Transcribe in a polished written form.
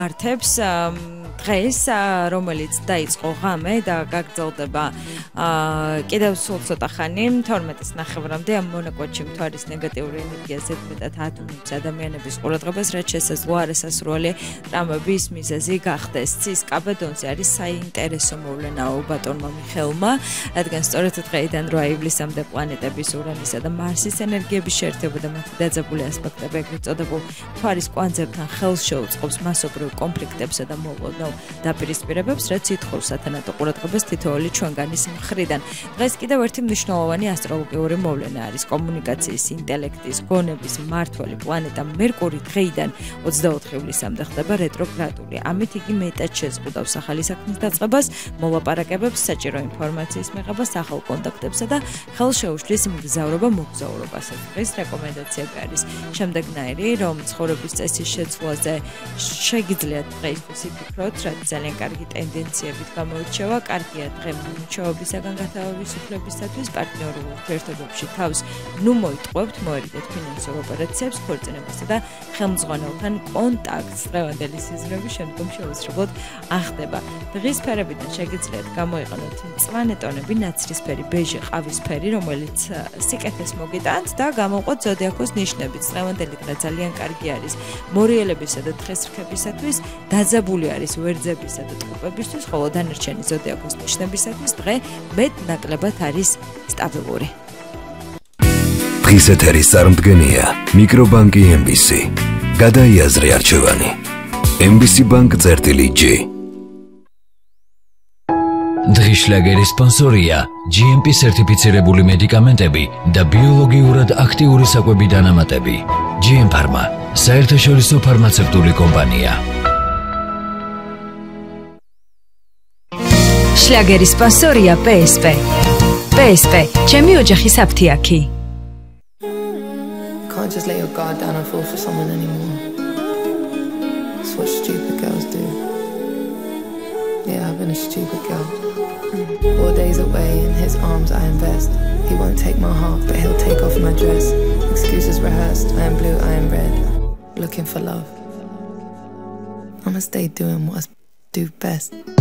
ართებს დღეს რომელიც დაიწყო ღამე და გაგრძელდება კიდევ სულ ცოტა ხანი 12-ის ნახევრამდე ამ მონაკვეთში მთვარის ნეგატიური ენერგია ზედმეტად ატუნებს ადამიანების ყურადღებას, რაც შესაძლოა არასასრული ტრამვების მიზეზი გახდეს. ცის კაბადონზე არის საინტერესო მოვლენაო ბატონმა მიხეილმა, რადგან სწორედ დღეიდან 8 ივლისამდე პლანეტების ურანისა და მარსის ენერგიების შეერთება და მათი დაძაბული ასპექტები ეგრეთ წოდებულ მთვარის კვანძებთან ხელს შეუწყობს მასობრივ კონფლიქტებსა და მოულოდნელ დაპირისპირებებს, რაც ითხოვს სათანადო ყურადღებას თითოეული ჩვენგანის მხრიდან. დღეს კიდევ ერთი მნიშვნელოვანი ასტროლოგიური მოვლენა არის კომუნიკაციის, ინტელექტის, გონების მმართველი პლანეტა მერკური დღეიდან 24 ივლისამდე ხდება რეტროგრადული. ამით იგი მეტად შეზღუდავს ახალი საქმის დაწყებას, მოლაპარაკებებს, საჭირო ინფორმაციის მიღებას, ახალ კონტაქტებსა და ხელშეუშლის მგზავრობა-მოგზაურობას. დღეს რეკომენდაციები არის შემდეგნაირი, რომ ცხოვრების წესის შეცვლაზე შეგიძლიათ დღეისთვის იფიქროთ, რაც ძალიან კარგი ტენდენციებით გამოირჩევა. კარგია დღე მუნიჩვეობისაგან გათავების უფლებისათვის, პარტნიორულ ურთიერთობებში თავს მოიტყვებთ, მოერიდეთ ფინანსურ ოპერაციებს, ქორწინებასა და ხელმძღვანელთან კონტაქტს. დღევანდელი სიზმრები შემდგომში აუცილებლად ახდება. დღის ფერებიდან შეგიძლიათ გამოიყენოთ მწვანე ტონები, ნაცრისფერი, ბეჟი, ყავისფერი, რომელიც სიკეთეს მოგიტანთ და გამოვყოთ ზოდიაქოს ნიშნებიც. დღევანდელი დღე ძალიან კარგი არის მორიელებისა და დღესრქებისათვის, დაძაბული არის ვერძებისა და ტყუპებისთვის, ხოლო დანარჩენი ზოდიაქოს ნიშნებისათვის დღე მეტ-ნაკლებად არის სტაბილური. დღის ეთერის წარმდგენია მიკრობანკი MBC. გადაიაზრე არჩევანი. MBC Bank წერტილი-G. დღის შლაგერის სპონსორია GMP სერტიფიცირებული მედიკამენტები და ბიოლოგიურად აქტიური საკვები დანამატები. GM Pharma, საერთაშორისო ფარმაცევტული კომპანია. შლაგერის სპონსორია PSP. PSP, ჩემი ოჯახის აფთიაქი. Can't just let your guard down and fall for someone anymore. That's what stupid girls do. Yeah, I've been a stupid girl. 4 days away in his arms I invest. He won't take my heart, but he'll take off my dress. Excuses rehearsed, I am blue, I am red. Looking for love. I'ma stay doing what I do best.